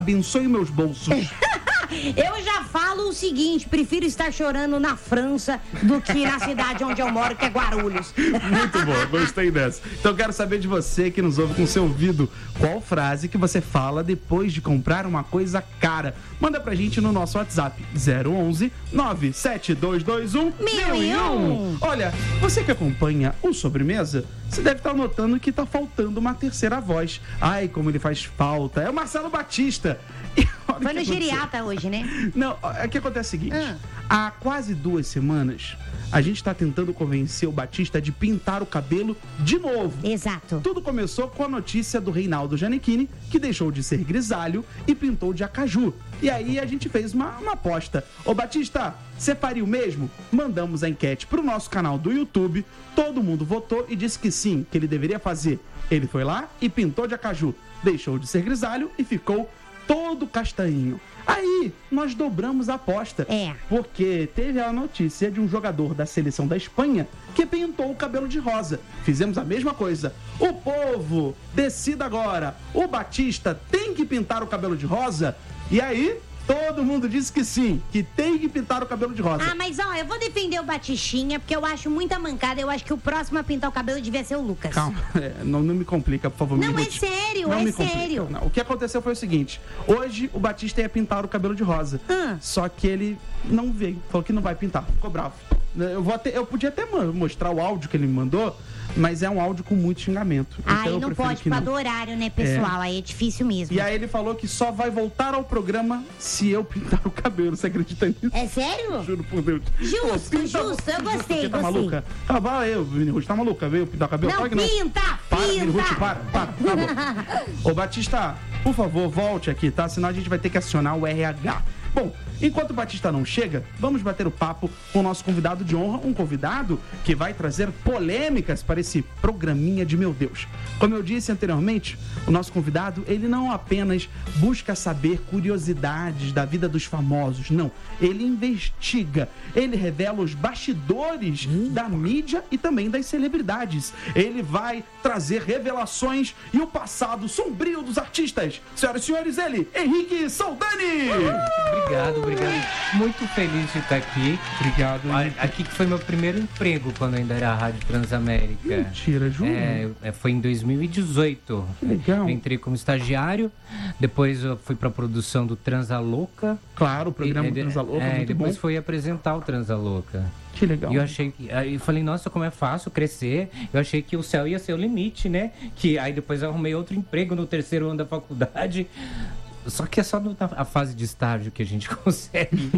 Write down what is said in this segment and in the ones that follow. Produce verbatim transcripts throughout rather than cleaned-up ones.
abençoe meus bolsos. Eu já falo o seguinte, prefiro estar chorando na França do que na cidade onde eu moro, que é Guarulhos. Muito bom, gostei dessa. Então quero saber de você que nos ouve com seu ouvido, qual frase que você fala depois de comprar uma coisa cara. Manda pra gente no nosso WhatsApp, zero onze, nove sete dois dois um, mil e um. Olha, você que acompanha o Sobremesa, você deve estar notando que tá faltando uma terceira voz. Ai, como ele faz falta. É o Marcelo Batista. Foi no Geriata hoje, né? Não, o que acontece é o seguinte, Ah. há quase duas semanas, a gente está tentando convencer o Batista de pintar o cabelo de novo. Exato. Tudo começou com a notícia do Reinaldo Gianecchini, que deixou de ser grisalho e pintou de acaju. E aí a gente fez uma, uma aposta. Ô Batista, você faria o mesmo? Mandamos a enquete pro nosso canal do YouTube, todo mundo votou e disse que sim, que ele deveria fazer. Ele foi lá e pintou de acaju, deixou de ser grisalho e ficou todo castanhinho. Aí, nós dobramos a aposta. É. Porque teve a notícia de um jogador da seleção da Espanha que pintou o cabelo de rosa. Fizemos a mesma coisa. O povo, decida agora. O Batista tem que pintar o cabelo de rosa? E aí, todo mundo disse que sim, que tem que pintar o cabelo de rosa. Ah, mas ó, eu vou defender o Batistinha, porque eu acho muita mancada. Eu acho que o próximo a pintar o cabelo devia ser o Lucas. Calma, é, não, não me complica, por favor. Não, me é bote- sério, não é me complica, sério. não. O que aconteceu foi o seguinte: hoje o Batista ia pintar o cabelo de rosa. Ah. Só que ele não veio, falou que não vai pintar, ficou bravo. Eu, vou até, eu podia até mo- mostrar o áudio que ele me mandou, mas é um áudio com muito xingamento. Então Aí eu não prefiro pode que por não. causa do horário, né, pessoal? Aí é difícil mesmo. E aí ele falou que só vai voltar ao programa se eu pintar o cabelo. Você acredita nisso? É sério? Juro por Deus. Justo, Pô, pinta- justo, eu gostei, Você tá gostei. maluca? Ah, vai eu, Vini Ruth, tá maluca? Veio pintar o cabelo? Não, Claro que pinta, Para, Vini Ruth, pinta. para, para, tá bom. Ô, Batista, por favor, volte aqui, tá? Senão a gente vai ter que acionar o R H. Bom, enquanto o Batista não chega, vamos bater o papo com o nosso convidado de honra, um convidado que vai trazer polêmicas para esse programinha de meu Deus. Como eu disse anteriormente, o nosso convidado, ele não apenas busca saber curiosidades da vida dos famosos, não. Ele investiga, ele revela os bastidores da mídia e também das celebridades. Ele vai trazer revelações e o passado sombrio dos artistas. Senhoras e senhores, ele, Henrique Soldani! Obrigado, obrigado. Muito feliz de estar aqui. Obrigado. A- Aqui que foi meu primeiro emprego quando ainda era a Rádio Transamérica. Mentira, juro. É, é, foi em dois mil e dezoito. Que legal. Eu entrei como estagiário, depois eu fui para a produção do Transa Louca. Claro, o programa E- Transa Louca, é, muito depois bom. fui apresentar o Transa Louca. Que legal. E eu achei que. Aí eu falei, nossa, como é fácil crescer. Eu achei que o céu ia ser o limite, né? Que aí depois eu arrumei outro emprego no terceiro ano da faculdade. Só que é só na a fase de estágio que a gente consegue.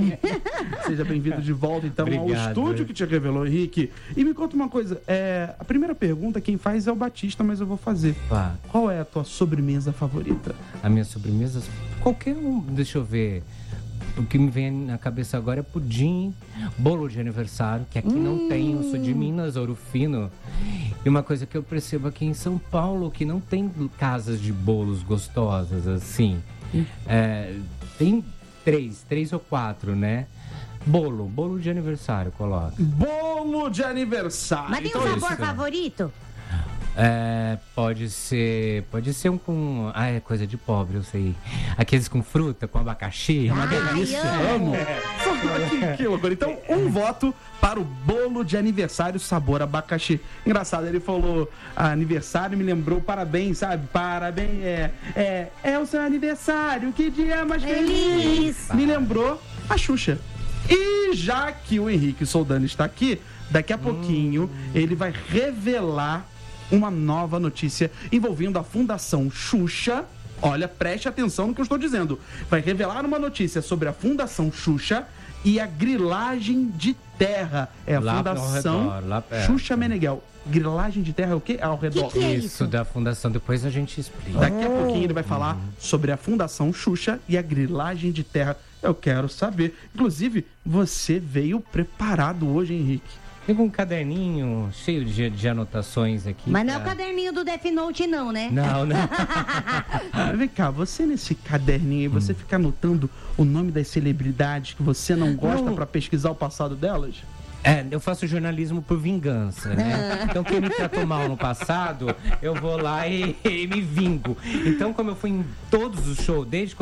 Seja bem-vindo de volta, então, ao Obrigado. estúdio que te revelou, Henrique. E me conta uma coisa, é, a primeira pergunta quem faz é o Batista, mas eu vou fazer. Pá, Qual é a tua sobremesa favorita? a minha sobremesa, qualquer um, deixa eu ver. O que me vem na cabeça agora é pudim, bolo de aniversário, que aqui não tem, eu sou de Minas, Ouro Fino. E uma coisa que eu percebo aqui em São Paulo, que não tem casas de bolos gostosas, assim. É, tem três, três ou quatro, né? Bolo, bolo de aniversário, coloca. Bolo de aniversário. Mas tem Então um é sabor isso. favorito? É, pode ser, pode ser um com, ah, é coisa de pobre, eu sei. Aqueles com fruta, com abacaxi. Uma delícia, Ai, amo. Que, que loucura. Então, um voto para o bolo de aniversário sabor abacaxi. Engraçado, ele falou ah, aniversário, me lembrou parabéns, sabe? Parabéns, é, é, é o seu aniversário, que dia mais feliz. Feliz. Me lembrou a Xuxa. E já que o Henrique Soldani está aqui, daqui a pouquinho ele vai revelar uma nova notícia envolvendo a Fundação Xuxa. Olha, preste atenção no que eu estou dizendo. Vai revelar uma notícia sobre a Fundação Xuxa e a grilagem de terra. É a Lá ao Fundação redor, lá perto. Xuxa Meneghel. Grilagem de terra é o quê? Ao redor. Que que é Isso, isso? da fundação, depois a gente explica. Daqui a pouquinho ele vai falar sobre a Fundação Xuxa e a grilagem de terra. Eu quero saber. Inclusive, você veio preparado hoje, Henrique. Tem um caderninho cheio de, de anotações aqui. Mas não é o pra- caderninho do Death Note, não, né? Não, não. Ah, vem cá, você nesse caderninho aí, você fica anotando o nome das celebridades que você não gosta Não. pra pesquisar o passado delas? É, eu faço jornalismo por vingança, né? Então, quem me tratou mal no passado, eu vou lá e, e me vingo. Então, como eu fui em todos os shows, desde